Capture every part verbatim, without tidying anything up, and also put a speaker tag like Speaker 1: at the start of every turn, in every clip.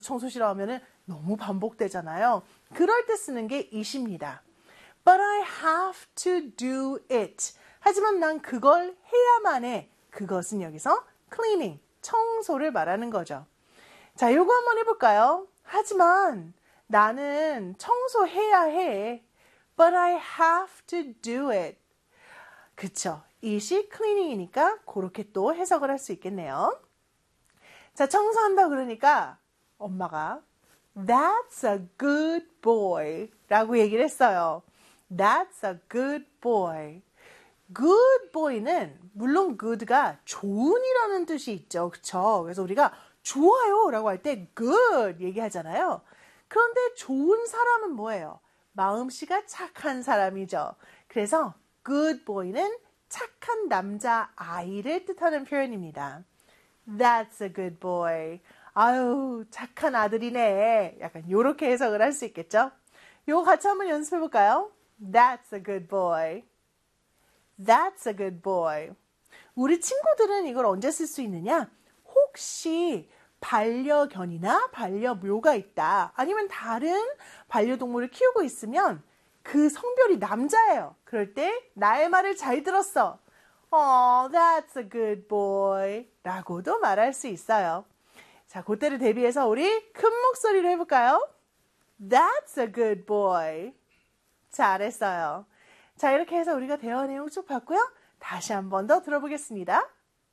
Speaker 1: 청소 싫어하면은 너무 반복되잖아요. 그럴 때 쓰는 게 it입니다. But I have to do it. 하지만 난 그걸 해야만 해. 그것은 여기서 cleaning, 청소를 말하는 거죠. 자, 요거 한번 해볼까요? 하지만 나는 청소해야 해. But I have to do it. 그쵸. it이 cleaning이니까 그렇게 또 해석을 할 수 있겠네요. 자, 청소한다 그러니까 엄마가 That's a good boy 라고 얘기를 했어요. That's a good boy. Good boy는 물론 good가 좋은이라는 뜻이 있죠. 그쵸? 그래서 우리가 좋아요 라고 할 때 good 얘기하잖아요. 그런데 좋은 사람은 뭐예요? 마음씨가 착한 사람이죠. 그래서 good boy는 착한 남자 아이를 뜻하는 표현입니다. That's a good boy. 아유, 착한 아들이네. 약간 요렇게 해석을 할 수 있겠죠? 요거 같이 한번 연습해 볼까요? That's a good boy. That's a good boy. 우리 친구들은 이걸 언제 쓸 수 있느냐? 혹시 반려견이나 반려묘가 있다. 아니면 다른 반려동물을 키우고 있으면 그 성별이 남자예요. 그럴 때 나의 말을 잘 들었어. Oh, that's a good boy. 라고도 말할 수 있어요. 자, 그때를 대비해서 우리 큰 목소리로 해볼까요? That's a good boy. 잘했어요. 자, 이렇게 해서 우리가 대화 내용 쭉 봤고요. 다시 한 번 더 들어보겠습니다.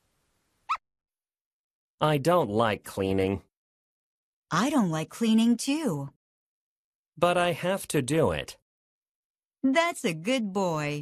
Speaker 2: I don't like cleaning.
Speaker 3: I don't like cleaning too.
Speaker 2: But I have to do it.
Speaker 3: That's a good boy.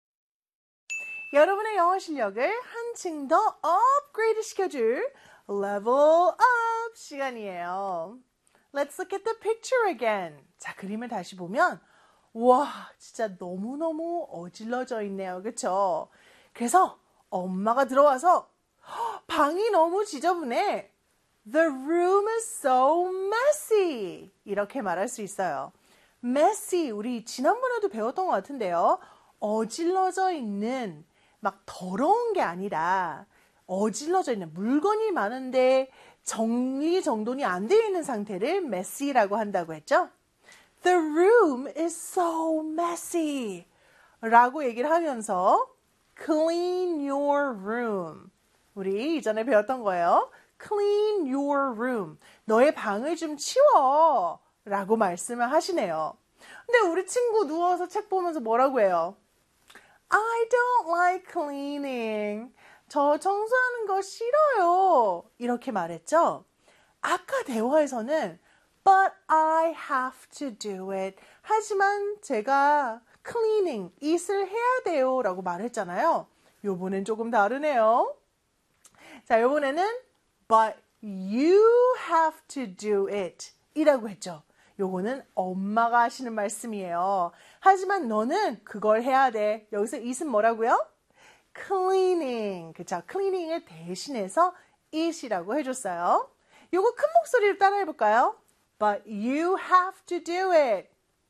Speaker 1: 여러분의 영어 실력을 한층 더 업그레이드 시켜줄 Level Up 시간이에요. Let's look at the picture again. 자, 그림을 다시 보면 와, 진짜 너무너무 어질러져 있네요. 그쵸? 그래서 엄마가 들어와서 방이 너무 지저분해. The room is so messy. 이렇게 말할 수 있어요. messy, 우리 지난번에도 배웠던 것 같은데요. 어질러져 있는, 막 더러운 게 아니라 어질러져 있는 물건이 많은데 정리정돈이 안 되어 있는 상태를 messy라고 한다고 했죠. The room is so messy 라고 얘기를 하면서 clean your room. 우리 이전에 배웠던 거예요. Clean your room. 너의 방을 좀 치워 라고 말씀을 하시네요. 근데 우리 친구 누워서 책 보면서 뭐라고 해요? I don't like cleaning. 저 청소하는 거 싫어요. 이렇게 말했죠. 아까 대화에서는 But I have to do it. 하지만 제가 cleaning, it을 해야 돼요 라고 말했잖아요. 요번엔 조금 다르네요. 자, 요번에는 But you have to do it 이라고 했죠. 요거는 엄마가 하시는 말씀이에요. 하지만 너는 그걸 해야 돼. 여기서 it은 뭐라고요? cleaning. 그쵸? cleaning을 대신해서 it이라고 해줬어요. 요거 큰 목소리로 따라해볼까요? But you have to do it.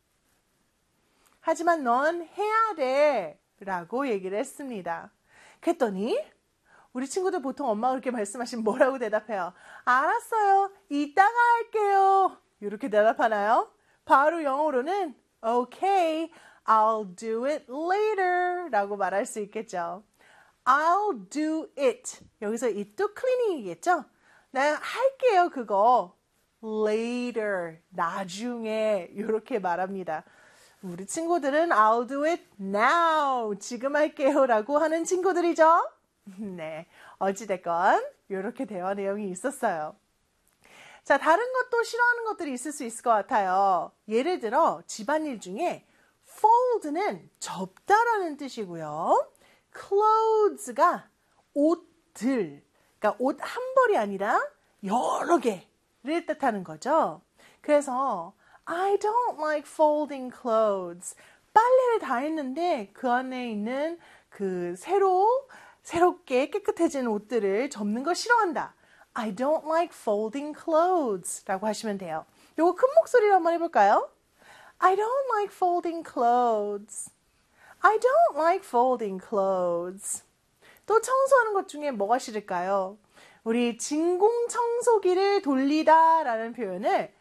Speaker 1: 하지만 넌 해야 돼. 라고 얘기를 했습니다. 그랬더니 우리 친구들 보통 엄마가 그렇게 말씀하시면 뭐라고 대답해요? 알았어요. 이따가 할게요. 이렇게 대답하나요? 바로 영어로는 Okay, I'll do it later 라고 말할 수 있겠죠. I'll do it. 여기서 it도 cleaning이겠죠? 나 할게요, 그거. Later, 나중에 이렇게 말합니다. 우리 친구들은 I'll do it now, 지금 할게요 라고 하는 친구들이죠. 네, 어찌됐건 이렇게 대화 내용이 있었어요. 자, 다른 것도 싫어하는 것들이 있을 수 있을 것 같아요. 예를 들어 집안일 중에 fold는 접다라는 뜻이고요. clothes가 옷들, 그러니까 옷 한 벌이 아니라 여러 개를 뜻하는 거죠. 그래서 I don't like folding clothes. 빨래를 다 했는데 그 안에 있는 그 새로 새롭게 깨끗해진 옷들을 접는 걸 싫어한다. I don't like folding clothes 라고 하시면 돼요. 요거 큰 목소리로 한번 해볼까요? I don't like folding clothes. I don't like folding clothes. 또 청소하는 것 중에 뭐가 싫을까요? 우리 진공청소기를 돌리다 라는 표현을